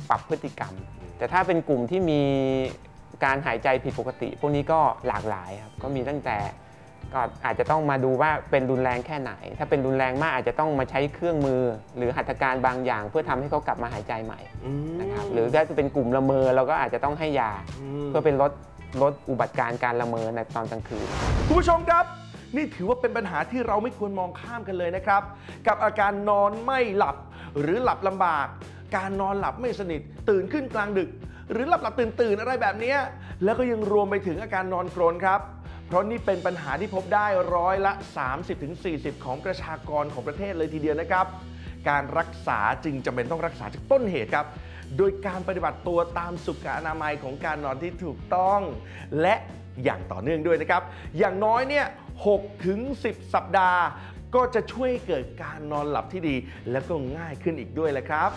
ปรับพฤติกรรมแต่ถ้าเป็นกลุ่มที่มีการหายใจผิดปกติพวกนี้ก็หลากหลายครับก็มีตั้งแต่ก็อาจจะต้องมาดูว่าเป็นรุนแรงแค่ไหนถ้าเป็นรุนแรงมากอาจจะต้องมาใช้เครื่องมือหรือหัตถการบางอย่างเพื่อทำให้เขากลับมาหายใจใหม่นะครับหรือถ้าเป็นกลุ่มละเมอเราก็อาจจะต้องให้ยาเพื่อเป็นลดอุบัติการละเมอในตอนกลางคืนคุณผู้ชมครับนี่ถือว่าเป็นปัญหาที่เราไม่ควรมองข้ามกันเลยนะครับกับอาการนอนไม่หลับหรือหลับลำบากการนอนหลับไม่สนิทตื่นขึ้นกลางดึกหรือหลับตื่นอะไรแบบนี้แล้วก็ยังรวมไปถึงอาการนอนกรนครับเพราะนี่เป็นปัญหาที่พบได้30-40%ของประชากรของประเทศเลยทีเดียวนะครับการรักษาจึงจำเป็นต้องรักษาจากต้นเหตุครับโดยการปฏิบัติตัวตามสุขอนามัยของการนอนที่ถูกต้องและอย่างต่อเนื่องด้วยนะครับอย่างน้อยเนี่ย6-10 สัปดาห์ก็จะช่วยเกิดการนอนหลับที่ดีและก็ง่ายขึ้นอีกด้วยแหละครับ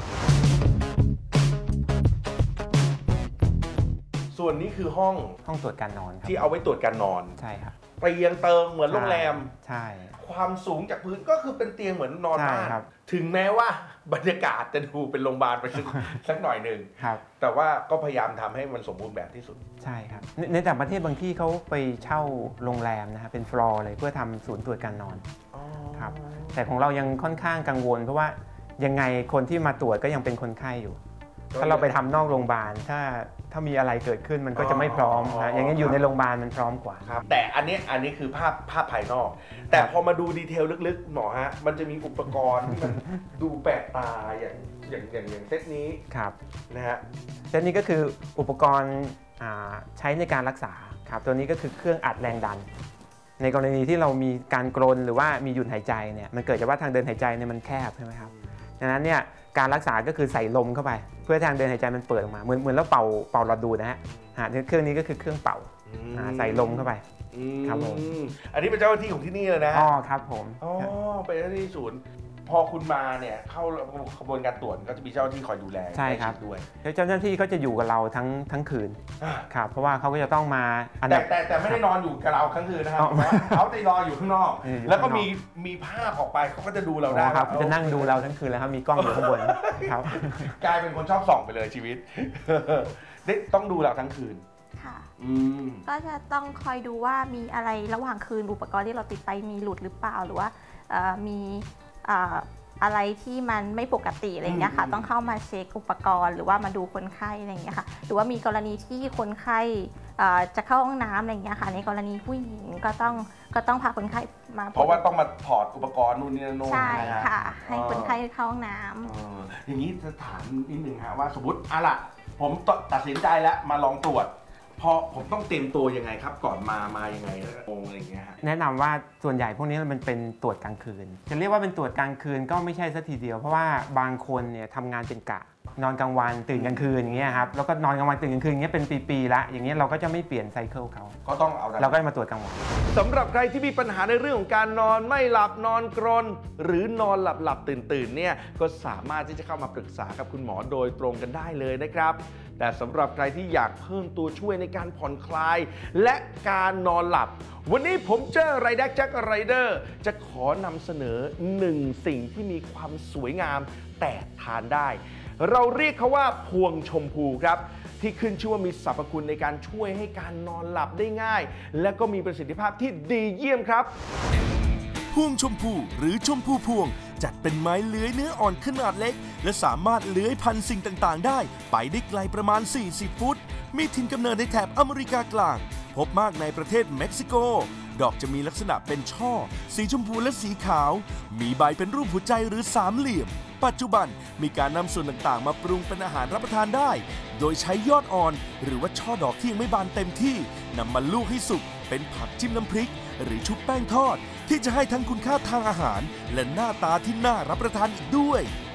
ส่วนนี้คือห้องตรวจการนอนที่เอาไว้ตรวจการนอนใช่ครับเตียงเติมเหมือนโรงแรมใช่ความสูงจากพื้นก็คือเป็นเตียงเหมือนนอนบ้านถึงแม้ว่าบรรยากาศจะดูเป็นโรงพยาบาลไปสักหน่อยหนึ่งแต่ว่าก็พยายามทำให้มันสมบูรณ์แบบที่สุดใช่ครับในต่างประเทศบางที่เขาไปเช่าโรงแรมนะครับเป็นฟลอร์เลยเพื่อทำศูนย์ตรวจการนอนครับแต่ของเรายังค่อนข้างกังวลเพราะว่ายังไงคนที่มาตรวจก็ยังเป็นคนไข้อยู่ถ้าเราไปทำนอกโรงพยาบาลถ้ามีอะไรเกิดขึ้นมันก็จะไม่พร้อมนะอย่างนี้อยู่ในโรงพยาบาลมันพร้อมกว่าแต่อันนี้คือภาพภายนอกแต่พอมาดูดีเทลลึกๆหมอฮะมันจะมีอุปกรณ์ที่มันดูแปลกตาอย่างเซตนี้นะฮะเซตนี้ก็คืออุปกรณ์ใช้ในการรักษาครับตัวนี้ก็คือเครื่องอัดแรงดันในกรณีที่เรามีการกรนหรือว่ามีหยุดหายใจเนี่ยมันเกิดจากว่าทางเดินหายใจเนี่ยมันแคบใช่ไหมครับดังนั้นเนี่ยการรักษาก็คือใส่ลมเข้าไปเพื่อทางเดินหายใจมันเปิดออกมาเหมือนเราเป่าหลอดดูดนะฮะเครื่องนี้ก็คือเครื่องเป่าใส่ลมเข้าไปครับผมอันนี้เป็นเจ้าหน้าที่ของที่นี่เลยนะครับผมเป็นเจ้าหน้าที่ศูนย์พอคุณมาเนี่ยเข้าขบวนการตรวจก็จะมีเจ้าหน้าที่คอยดูแลใช่ครับด้วยแล้วเจ้าหน้าที่เขาจะอยู่กับเราทั้งคืนครับเพราะว่าเขาก็จะต้องมาแต่ไม่ได้นอนอยู่กับเราทั้งคืนนะครับเขาจะรออยู่ข้างนอกแล้วก็มีภาพออกไปเขาก็จะดูเราได้ครับจะนั่งดูเราทั้งคืนแล้วครับมีกล้องอยู่ข้างบนครับกลายเป็นคนชอบส่องไปเลยชีวิตต้องดูเราทั้งคืนค่ะก็จะต้องคอยดูว่ามีอะไรระหว่างคืนอุปกรณ์ที่เราติดไปมีหลุดหรือเปล่าหรือว่ามีอะไรที่มันไม่ปกติอะไรอย่างเงี้ยค่ะต้องเข้ามาเช็คอุปกรณ์หรือว่ามาดูคนไข้อะไรอย่างเงี้ยค่ะหรือว่ามีกรณีที่คนไข้จะเข้าห้องน้ำอะไรอย่างเงี้ยค่ะในกรณีผู้หญิงก็ต้องพาคนไข้มาเพราะว่าต้องมาถอดอุปกรณ์นู่นนี่นั่นใช่ค่ะให้คนไข้เข้าห้องน้ำอย่างนี้จะถามนิดนึงฮะว่าสมมติล่ะผมตัดสินใจแล้วมาลองตรวจพอผมต้องเตรียมตัวยังไงครับก่อนมายังไงอะไรอย่างเงี้ยแนะนำว่าส่วนใหญ่พวกนี้มันเป็นตรวจกลางคืนจะเรียกว่าเป็นตรวจกลางคืนก็ไม่ใช่ซะทีเดียวเพราะว่าบางคนเนี่ยทำงานเป็นกะนอนกลางวันตื่นกลางคืนอย่างเงี้ยครับแล้วก็นอนกลางวันตื่นกลางคืนอย่างเงี้ยเป็นปีๆละอย่างเงี้ยเราก็จะไม่เปลี่ยนไซเคิลเขาก็ต้องเอาเราก็มาตรวจกลางวันสำหรับใครที่มีปัญหาในเรื่องของการนอนไม่หลับนอนกรนหรือนอนหลับตื่นเนี่ยก็สามารถที่จะเข้ามาปรึกษากับคุณหมอโดยตรงกันได้เลยนะครับแต่สำหรับใครที่อยากเพิ่มตัวช่วยในการผ่อนคลายและการนอนหลับวันนี้ผมเจอไรแดกแจ็คไรเดอร์จะขอนำเสนอ1สิ่งที่มีความสวยงามแต่ทานได้เราเรียกเขาว่าพวงชมพูครับที่ขึ้นชื่อว่ามีสรรพคุณในการช่วยให้การนอนหลับได้ง่ายและก็มีประสิทธิภาพที่ดีเยี่ยมครับพวงชมพูหรือชมพูพวงจัดเป็นไม้เลื้อยเนื้ออ่อนขนาดเล็กและสามารถเลื้อยพันสิ่งต่างๆได้ไปได้ไกลประมาณ40ฟุตมีถิ่นกำเนิดในแถบอเมริกากลางพบมากในประเทศเม็กซิโกดอกจะมีลักษณะเป็นช่อสีชมพูและสีขาวมีใบเป็นรูปหัวใจหรือสามเหลี่ยมปัจจุบันมีการนำส่วนต่างๆมาปรุงเป็นอาหารรับประทานได้โดยใช้ยอดอ่อนหรือว่าช่อดอกที่ยังไม่บานเต็มที่นำมาลูกให้สุกเป็นผักจิ้มน้ำพริกหรือชุบแป้งทอดที่จะให้ทั้งคุณค่าทางอาหารและหน้าตาที่น่ารับประทานอีกด้วย